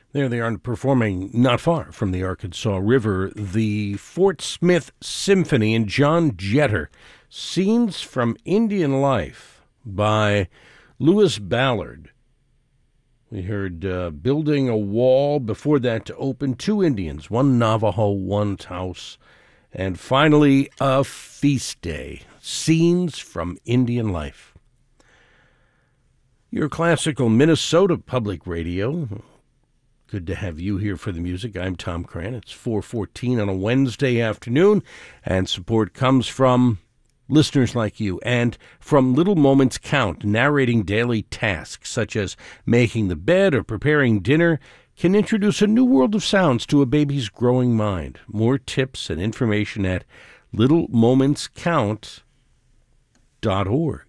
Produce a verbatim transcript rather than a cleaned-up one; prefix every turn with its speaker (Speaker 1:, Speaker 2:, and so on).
Speaker 1: There they are performing not far from the Arkansas River, the Fort Smith Symphony and John Jeter, Scenes from Indian Life by Louis Ballard. We heard uh, Building a Wall, before that to open, Two Indians, One Navajo, One Taos, and finally A Feast Day, Scenes from Indian Life. Your classical Minnesota Public Radio. Good to have you here for the music. I'm Tom Cran. It's four fourteen on a Wednesday afternoon, and support comes from listeners like you and from Little Moments Count, narrating daily tasks such as making the bed or preparing dinner can introduce a new world of sounds to a baby's growing mind. More tips and information at little moments count dot org.